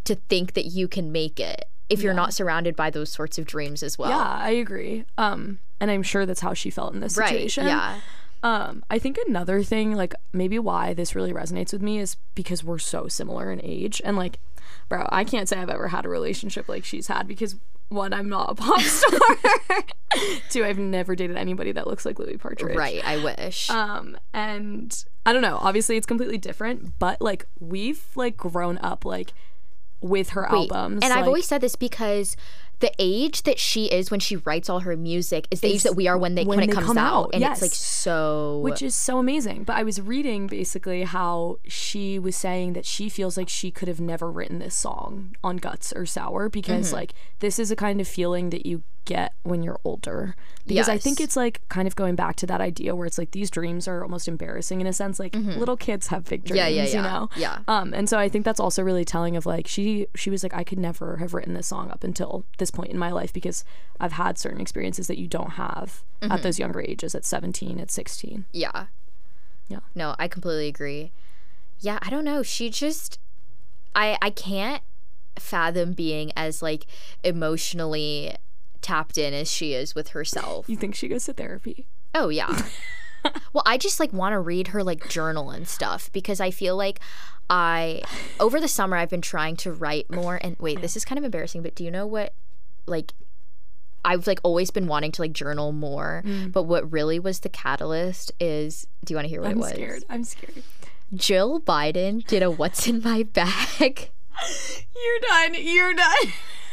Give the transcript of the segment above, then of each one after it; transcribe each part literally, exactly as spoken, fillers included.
to think that you can make it if you're Yeah. not surrounded by those sorts of dreams as well. Yeah, I agree. Um, and I'm sure that's how she felt in this Right, situation. yeah. Um, I think another thing, like maybe why this really resonates with me is because we're so similar in age. And like, bro, I can't say I've ever had a relationship like she's had because one, I'm not a pop star. Two, I've never dated anybody that looks like Louis Partridge. Right, I wish. Um, and I don't know, obviously it's completely different, but like we've like grown up like with her Wait, albums. And like, I've always said this because the age that she is when she writes all her music is the age Is that we are when they when when, it they comes come out. out, And yes. it's like so which is so amazing. But I was reading basically how she was saying that she feels like she could have never written this song on Guts or Sour because Mm-hmm. like this is a kind of feeling that you get when you're older. Because I think Yes. it's like kind of going back to that idea where it's like these dreams are almost embarrassing in a sense. Like little kids have big dreams, Yeah, yeah, you yeah. know? Yeah. Um, and so I think that's also really telling of like she she was like, I could never have written this song up until this point in my life because I've had certain experiences that you don't have Mm-hmm. at those younger ages, at seventeen, at sixteen. Yeah. Yeah. No, I completely agree. Yeah, I don't know. She just I I can't fathom being as like emotionally tapped in as she is with herself. You think she goes to therapy? Oh yeah. Well, I just like want to read her like journal and stuff because I feel like I over the summer I've been trying to write more and wait, this is kind of embarrassing, but do you know what like I've like always been wanting to like journal more, but what really was the catalyst is do you want to hear what I'm it was? scared. I'm scared. Jill Biden did a what's in my bag. You're done. You're done.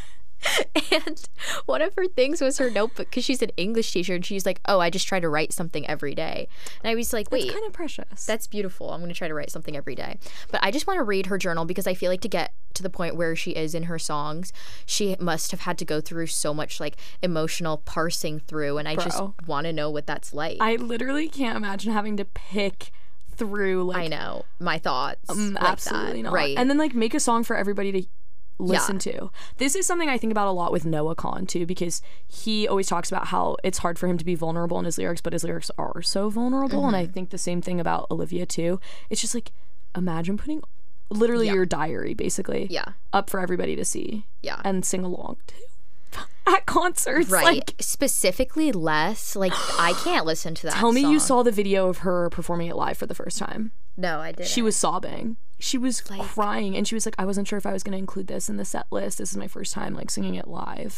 And one of her things was her notebook because she's an English teacher and she's like, oh, I just try to write something every day. And I was like, wait, It's kind of precious. that's beautiful. I'm going to try to write something every day. But I just want to read her journal because I feel like to get to the point where she is in her songs, she must have had to go through so much like emotional parsing through. And I just Bro. want to know what that's like. I literally can't imagine having to pick through like I know my thoughts. um, like absolutely that. not. Right. And then like make a song for everybody to listen to. This is something I think about a lot with Noah Kahan too, because he always talks about how it's hard for him to be vulnerable in his lyrics, but his lyrics are so vulnerable. Mm-hmm. And I think the same thing about Olivia too. It's just like imagine putting literally Yeah. your diary basically Yeah. up for everybody to see Yeah. and sing along to at concerts. Right. Like, Specifically less. Like I can't listen to that. tell me you song. saw the video of her performing it live for the first time. No, I didn't. She was sobbing. She was Like- crying, and she was like, I wasn't sure if I was going to include this in the set list. This is my first time like singing it live.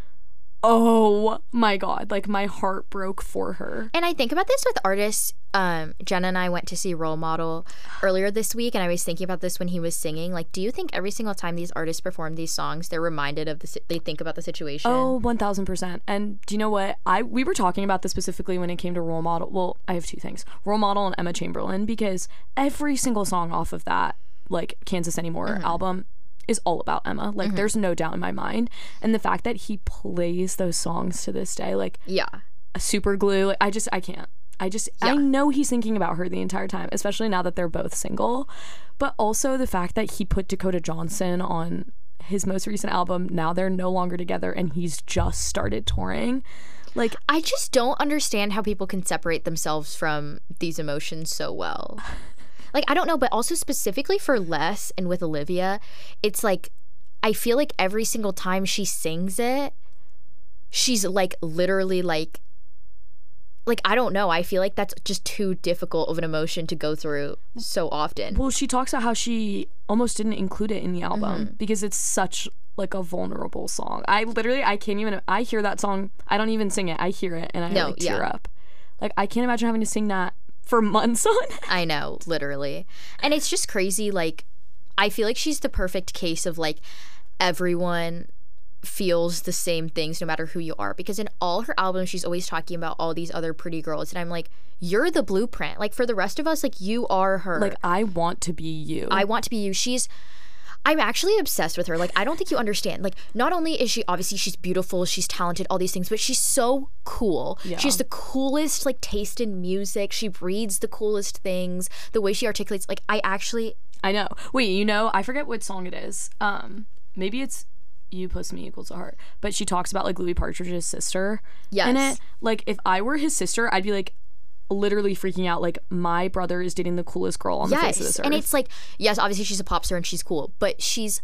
Oh my god, like my heart broke for her. And I think about this with artists. Um, Jenna and I went to see Role Model earlier this week, and I was thinking about this when he was singing. Like, do you think every single time these artists perform these songs, they're reminded of the si- they think about the situation? Oh, one thousand percent. And do you know what? I we were talking about this specifically when it came to Role Model. Well, I have two things. Role Model and Emma Chamberlain, because every single song off of that, like Kansas Anymore Mm-hmm. album, is all about Emma. Like there's no doubt in my mind. And the fact that he plays those songs to this day, like yeah, Super Glue, like I just I can't. I just I Yeah. know he's thinking about her the entire time, especially now that they're both single. But also the fact that he put Dakota Johnson on his most recent album. Now they're no longer together and he's just started touring. Like I just don't understand how people can separate themselves from these emotions so well. Like I don't know, but also specifically for Les and with Olivia, it's like I feel like every single time she sings it, she's like literally like like I don't know, I feel like that's just too difficult of an emotion to go through so often. well, she talks about how she almost didn't include it in the album Mm-hmm. because it's such like a vulnerable song. I literally I can't even I hear that song, I don't even sing it. I hear it and I No, like tear yeah. up. Like I can't imagine having to sing that for months on. I know, literally. And it's just crazy. Like, I feel like she's the perfect case of like everyone feels the same things no matter who you are. Because in all her albums, she's always talking about all these other pretty girls. And I'm like, you're the blueprint. Like, for the rest of us, like, you are her. Like I want to be you. I want to be you. She's. I'm actually obsessed with her. Like, I don't think you understand. Like, not only is she, obviously, she's beautiful, she's talented, all these things, but she's so cool. Yeah. She has the coolest, like, taste in music. She reads the coolest things. The way she articulates, like, I actually, I know. Wait, you know, I forget what song it is. Um, maybe it's You Plus Me Equals a Heart. But she talks about like Louis Partridge's sister Yes. in it. Like if I were his sister, I'd be like literally freaking out. Like my brother is dating the coolest girl on the face of yes. this earth. And it's like, yes, obviously she's a pop star and she's cool, but she's